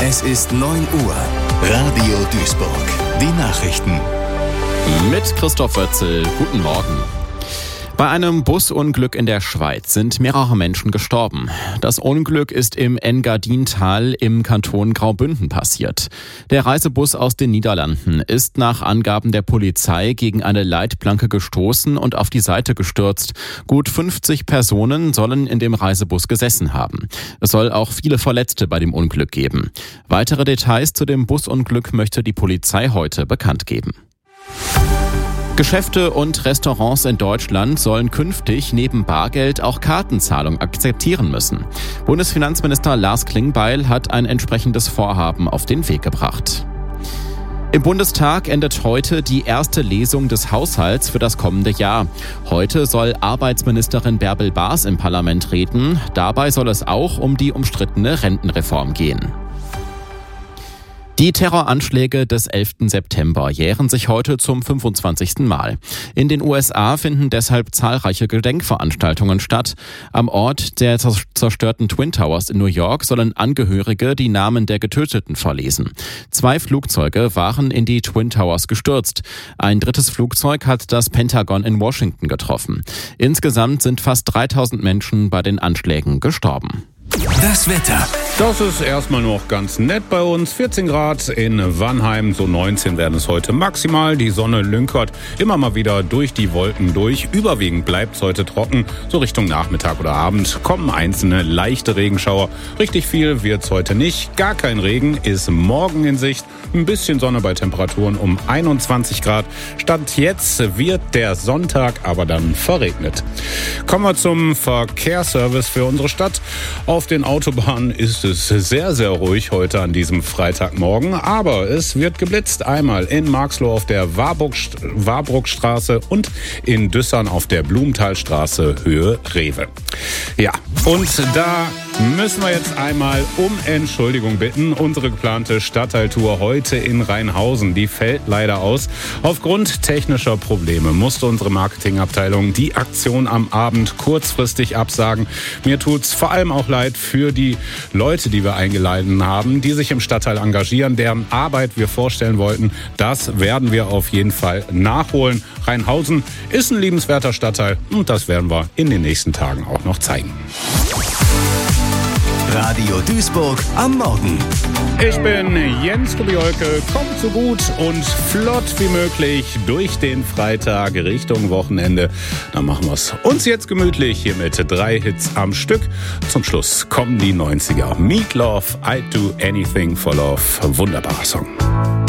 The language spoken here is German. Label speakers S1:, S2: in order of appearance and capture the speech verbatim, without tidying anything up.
S1: Es ist neun Uhr. Radio Duisburg. Die Nachrichten.
S2: Mit Christoph Wötzel. Guten Morgen. Bei einem Busunglück in der Schweiz sind mehrere Menschen gestorben. Das Unglück ist im Engadintal im Kanton Graubünden passiert. Der Reisebus aus den Niederlanden ist nach Angaben der Polizei gegen eine Leitplanke gestoßen und auf die Seite gestürzt. Gut fünfzig Personen sollen in dem Reisebus gesessen haben. Es soll auch viele Verletzte bei dem Unglück geben. Weitere Details zu dem Busunglück möchte die Polizei heute bekannt geben. Geschäfte und Restaurants in Deutschland sollen künftig neben Bargeld auch Kartenzahlung akzeptieren müssen. Bundesfinanzminister Lars Klingbeil hat ein entsprechendes Vorhaben auf den Weg gebracht. Im Bundestag endet heute die erste Lesung des Haushalts für das kommende Jahr. Heute soll Arbeitsministerin Bärbel Baas im Parlament reden. Dabei soll es auch um die umstrittene Rentenreform gehen. Die Terroranschläge des elften September jähren sich heute zum fünfundzwanzigsten Mal. In den U S A finden deshalb zahlreiche Gedenkveranstaltungen statt. Am Ort der zerstörten Twin Towers in New York sollen Angehörige die Namen der Getöteten verlesen. Zwei Flugzeuge waren in die Twin Towers gestürzt. Ein drittes Flugzeug hat das Pentagon in Washington getroffen. Insgesamt sind fast dreitausend Menschen bei den Anschlägen gestorben.
S1: Das Wetter.
S3: Das ist erstmal noch ganz nett bei uns. vierzehn Grad in Wannheim, so neunzehn werden es heute maximal. Die Sonne lünkert immer mal wieder durch die Wolken durch. Überwiegend bleibt es heute trocken. So Richtung Nachmittag oder Abend kommen einzelne leichte Regenschauer. Richtig viel wird es heute nicht. Gar kein Regen ist morgen in Sicht. Ein bisschen Sonne bei Temperaturen um einundzwanzig Grad. Stand jetzt wird der Sonntag aber dann verregnet. Kommen wir zum Verkehrsservice für unsere Stadt. Auf den Autobahnen ist es sehr, sehr ruhig heute an diesem Freitagmorgen. Aber es wird geblitzt. Einmal in Marxloh auf der Warburg, Warbruckstraße und in Düssern auf der Blumenthalstraße Höhe Rewe. Ja, und da müssen wir jetzt einmal um Entschuldigung bitten. Unsere geplante Stadtteiltour heute in Rheinhausen, die fällt leider aus. Aufgrund technischer Probleme musste unsere Marketingabteilung die Aktion am Abend kurzfristig absagen. Mir tut's vor allem auch leid für die Leute, die wir eingeladen haben, die sich im Stadtteil engagieren, deren Arbeit wir vorstellen wollten. Das werden wir auf jeden Fall nachholen. Rheinhausen ist ein liebenswerter Stadtteil und das werden wir in den nächsten Tagen auch noch zeigen.
S1: Radio Duisburg am Morgen.
S3: Ich bin Jens Kubiolke. Kommt so gut und flott wie möglich durch den Freitag Richtung Wochenende. Dann machen wir es uns jetzt gemütlich hier mit drei Hits am Stück. Zum Schluss kommen die neunziger. Meat Love, I'd Do Anything for Love. Wunderbarer Song.